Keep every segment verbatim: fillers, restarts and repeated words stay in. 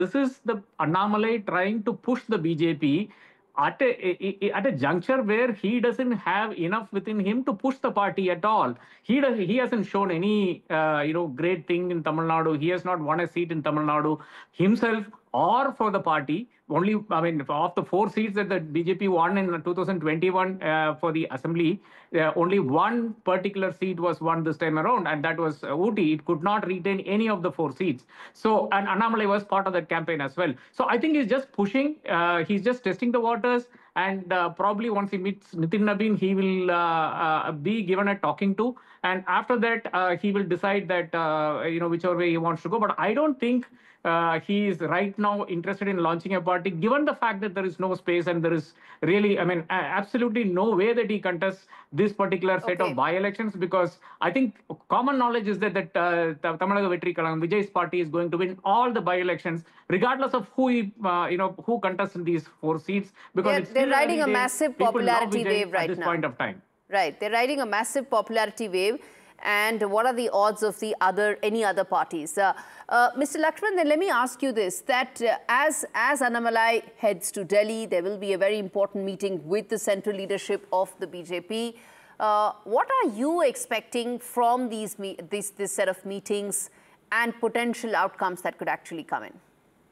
this is the Annamalai trying to push the B J P at a, at a juncture where he doesn't have enough within him to push the party at all. He does, he hasn't shown any uh, you know great thing in Tamil Nadu. He has not won a seat in Tamil Nadu himself or for the party. Only, I mean, of the four seats that the B J P won in two thousand twenty-one uh, for the assembly, uh, only one particular seat was won this time around, and that was uh, Ooty. It could not retain any of the four seats. So, and Annamalai was part of that campaign as well. So, I think he's just pushing. Uh, he's just testing the waters, and uh, probably once he meets Nitin Nabin, he will uh, uh, be given a talking to, and after that, uh, he will decide that uh, you know whichever way he wants to go. But I don't think uh, he is right now interested in launching a party, given the fact that there is no space and there is really, I mean, absolutely no way that he contests this particular set okay. of by-elections, because I think common knowledge is that that uh, Tamilnaga Vetri Kazhagam, Vijay's party, is going to win all the by-elections, regardless of who he, uh, you know, who contests in these four seats. Because they're, it's they're riding a days, massive popularity wave right now. At this point of time. Right, they're riding a massive popularity wave. And what are the odds of the other any other parties? Uh, uh, Mister Lakshman, then let me ask you this, that uh, as, as Annamalai heads to Delhi, there will be a very important meeting with the central leadership of the B J P. Uh, what are you expecting from these this, this set of meetings and potential outcomes that could actually come in?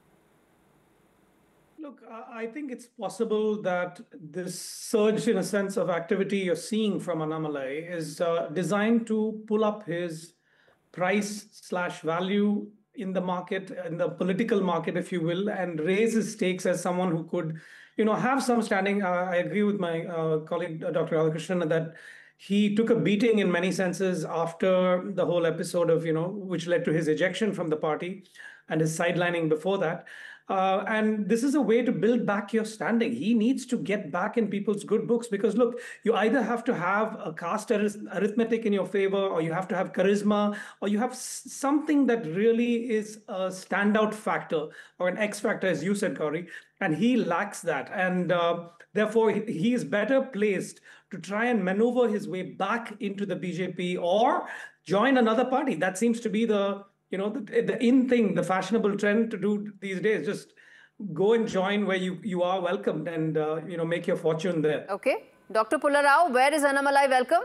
Look, I think it's possible that this surge, in a sense, of activity you're seeing from Annamalai is uh, designed to pull up his price slash value in the market, in the political market, if you will, and raise his stakes as someone who could, you know, have some standing. Uh, I agree with my uh, colleague, uh, Doctor Radhakrishnan, that he took a beating in many senses after the whole episode of, you know, which led to his ejection from the party and his sidelining before that. Uh, and this is a way to build back your standing. He needs to get back in people's good books, because, look, you either have to have a caste arithmetic in your favor, or you have to have charisma, or you have something that really is a standout factor or an X factor, as you said, Gauri. And he lacks that. And uh, therefore, he is better placed to try and maneuver his way back into the B J P or join another party. That seems to be the You know, the, the in thing, the fashionable trend to do these days. Just go and join where you, you are welcomed and, uh, you know, make your fortune there. Okay. Doctor Pulla Rao, where is Annamalai welcome?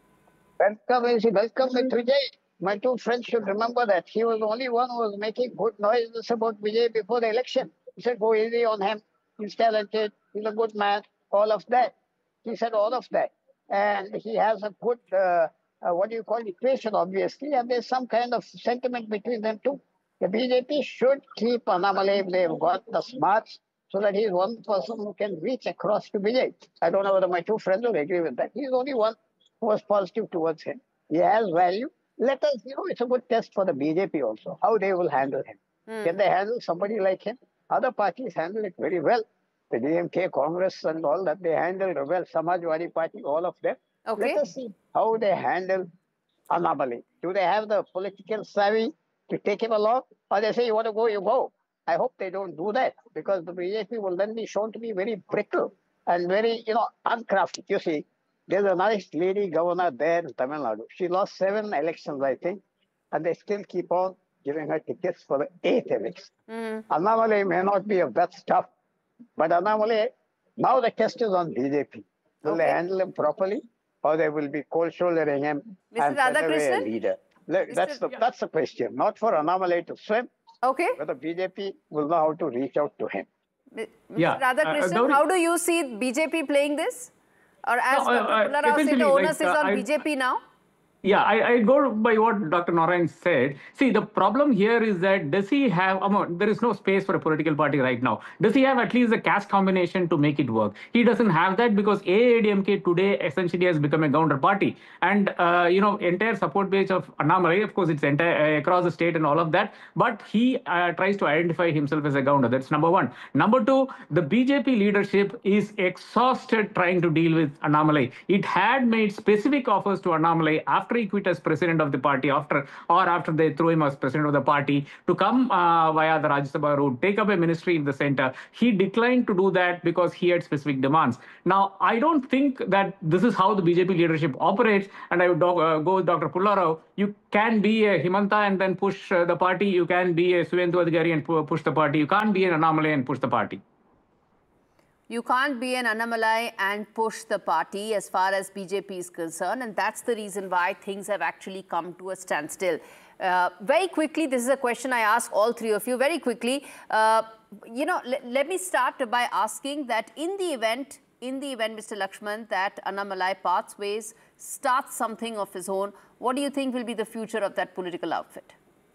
Welcome, is welcome with Vijay. My two friends should remember that. He was the only one who was making good noises about Vijay before the election. He said, go easy on him. He's talented. He's a good man. All of that. He said all of that. And he has a good... Uh, Uh, what do you call equation, obviously, and there's some kind of sentiment between them too. The B J P should keep Annamalai if they've got the smarts, so that he's one person who can reach across to Vijay. I don't know whether my two friends will agree with that. He's the only one who was positive towards him. He has value. Let us, you know, it's a good test for the B J P also, how they will handle him. Mm. Can they handle somebody like him? Other parties handle it very well. The D M K, Congress and all that, they handled well. Samajwadi Party, all of them. Okay. Let us see how they handle Annamalai. Do they have the political savvy to take him along? Or they say, you want to go, you go. I hope they don't do that, because the B J P will then be shown to be very brittle and very, you know, uncrafted. You see, there's a nice lady governor there in Tamil Nadu. She lost seven elections, I think, and they still keep on giving her tickets for the eighth election. Mm. Annamalai may not be of that stuff, but Annamalai, now the test is on B J P. Will okay. they handle him properly? Or they will be cold shouldering him Mister and send away a leader. That's the, that's the question, not for Annamalai to swim. Okay. But the B J P will know how to reach out to him. Mister Yeah. Radhakrishnan, uh, how do you see B J P playing this? Or as no, Doctor Pulla Rao said, the onus like, is on uh, B J P now? Yeah, I, I go by what Doctor Narayan said. See, the problem here is that does he have, um, there is no space for a political party right now. Does he have at least a caste combination to make it work? He doesn't have that, because A I A D M K today essentially has become a Gounder party. And, uh, you know, entire support base of Annamalai, of course, it's entire, uh, across the state and all of that. But he uh, tries to identify himself as a Gounder. That's number one. Number two, the B J P leadership is exhausted trying to deal with Annamalai. It had made specific offers to Annamalai after after he quit as president of the party, after or after they threw him as president of the party, to come uh, via the Rajya Sabha route, take up a ministry in the center. He declined to do that because he had specific demands. Now, I don't think that this is how the B J P leadership operates, and I would uh, go with Doctor Pullarao. You can be a Himanta and then push uh, the party. You can be a Suvendu Adhikari and pu push the party. You can't be an Annamalai and push the party. You can't be an Annamalai and push the party as far as B J P is concerned, and that's the reason why things have actually come to a standstill. Uh, very quickly, this is a question I ask all three of you. Very quickly, uh, you know, let me start by asking that in the event, in the event, Mister Lakshman, that Annamalai parts ways, starts something of his own, what do you think will be the future of that political outfit?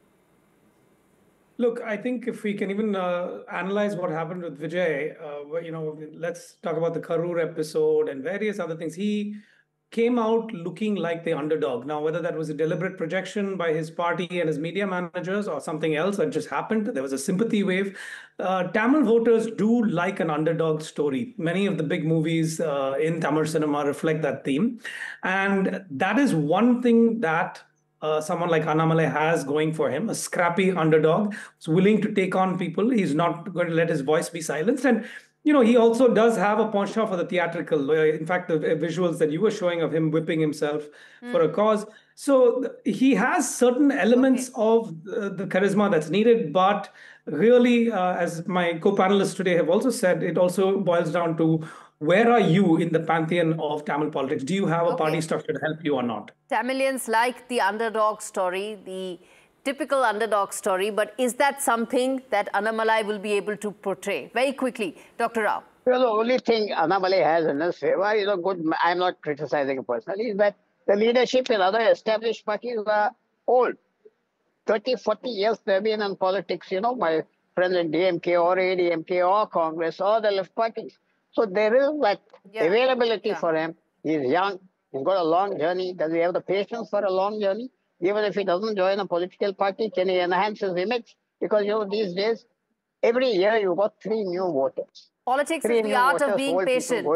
Look, I think if we can even uh, analyze what happened with Vijay, uh, you know, let's talk about the Karur episode and various other things. He came out looking like the underdog. Now, whether that was a deliberate projection by his party and his media managers or something else that just happened, there was a sympathy wave. Uh, Tamil voters do like an underdog story. Many of the big movies uh, in Tamil cinema reflect that theme. And that is one thing that Uh, someone like Annamalai has going for him, a scrappy underdog, who's willing to take on people. He's not going to let his voice be silenced. And, you know, he also does have a penchant for the theatrical. Uh, in fact, the visuals that you were showing of him whipping himself mm. for a cause. So he has certain elements okay. of uh, the charisma that's needed. But really, uh, as my co-panelists today have also said, it also boils down to where are you in the pantheon of Tamil politics? Do you have a okay. party structure to help you or not? Tamilians like the underdog story, the typical underdog story, but is that something that Annamalai will be able to portray? Very quickly, Doctor Rao. Well, the only thing Annamalai has in his favor is a good, I'm not criticizing it personally, is that the leadership in other established parties are old. thirty, forty years they've been in politics, you know, my friends in D M K or A D M K or Congress or the left parties. So there is that yeah. availability yeah. for him. He's young. He's got a long journey. Does he have the patience for a long journey? Even if he doesn't join a political party, can he enhance his image? Because, you know, these days, every year you've got three new voters. Politics three is the art of being patient.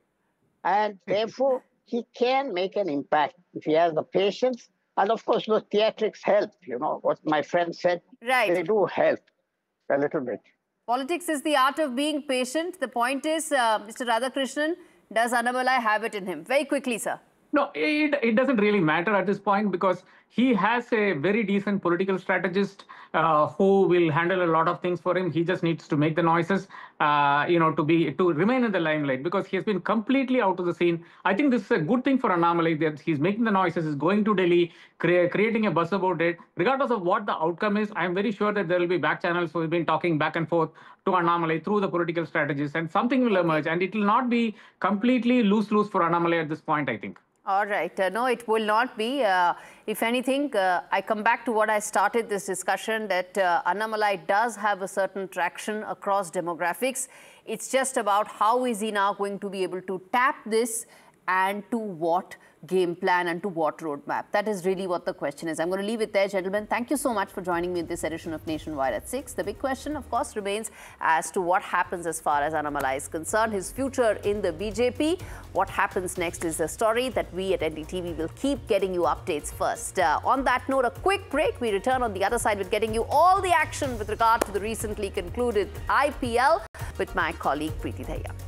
And therefore, he can make an impact if he has the patience. And of course, those theatrics help. You know, what my friend said, right. they do help a little bit. Politics is the art of being patient. The point is, uh, Mister Radhakrishnan, does Annamalai have it in him? Very quickly, sir. No, it, it doesn't really matter at this point because he has a very decent political strategist uh, who will handle a lot of things for him. He just needs to make the noises, uh, you know, to be to remain in the limelight because he has been completely out of the scene. I think this is a good thing for Annamalai that he's making the noises, is going to Delhi, crea creating a buzz about it. Regardless of what the outcome is, I'm very sure that there will be back channels who have been talking back and forth to Annamalai through the political strategists, and something will emerge, and it will not be completely loose-loose for Annamalai at this point, I think. All right. Uh, no, it will not be. Uh, if anything, uh, I come back to what I started this discussion, that uh, Annamalai does have a certain traction across demographics. It's just about how is he now going to be able to tap this and to what game plan and to what roadmap. That is really what the question is. I'm going to leave it there, gentlemen. Thank you so much for joining me in this edition of Nationwide at six. The big question, of course, remains as to what happens as far as Annamalai is concerned, his future in the B J P. What happens next is a story that we at N D T V will keep getting you updates first. Uh, on that note, a quick break. We return on the other side with getting you all the action with regard to the recently concluded I P L with my colleague Preeti Dhaya.